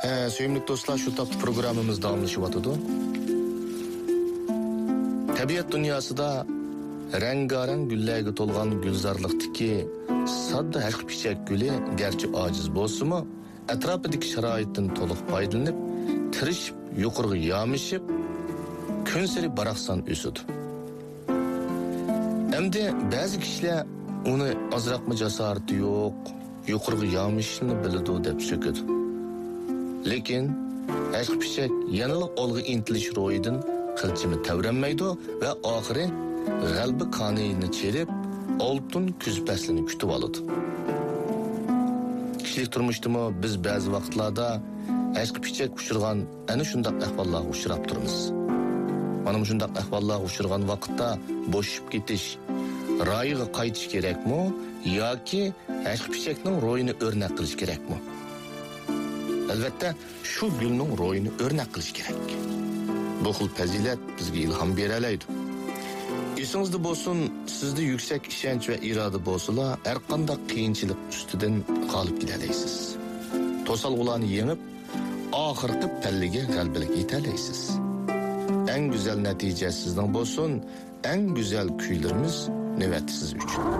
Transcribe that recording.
Sevimli dostlar, şu taptı programımız davamlaşıvatıdı. Tabiat dünyasida rengarenk güllerge tolgan gülzarlıktaki sadda her pichak gülü gerçi aciz bolsa-mu, etrafidagi sharoitdan to'liq foydalanib, tirishib, yuqoriga yamishib, kun sari baraqsan o'sadi. Endi ba'zi kishilar uni ozroqmi jasorati yo'q, yuqoriga yamishni biladi deb so'kadi. Lekin aşk pichak yanada olg'a intilish ro'yidan qilchimi tavranmaydi va oxiri g'albi qoniyni cherib, oltin kuz faslini kutib oladi. Kishilik turmushdami biz ba'zi vaqtlarda aşk pichak uchirgan ana shunday ahvollarga uchrab turamiz. Mana shunday ahvollarga uchirgan vaqtda bo'shib ketish, ro'yiga qaytish kerakmi yoki aşk pichakning ro'yini o'rnak qilish kerakmi? Albatta, shu gulning ro'yini o'rnak qilish kerak. Bu xil fazilat bizga ilhom beralaydi. Esingizda bo'lsin, sizda yuksak ishonch va iroda bo'lsa, har qanday qiyinchilik ustidan g'olib kelalaysiz. To'salg'ularni yengib, oxirgi pallaga g'alabalik yetalaysiz. Eng go'zal natija sizning bo'lsin, eng go'zal kuylarimiz navbat siz uchun.